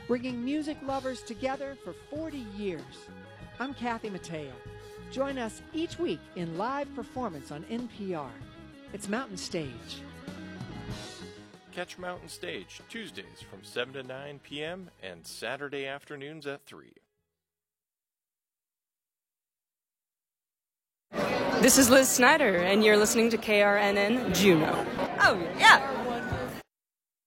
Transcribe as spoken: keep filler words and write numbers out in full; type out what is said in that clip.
bringing music lovers together for forty years. I'm Kathy Mateo. Join us each week in live performance on N P R. It's Mountain Stage. Catch Mountain Stage Tuesdays from seven to nine p.m. and Saturday afternoons at three. This is Liz Snyder, and you're listening to K R N N Juneau. Oh, yeah.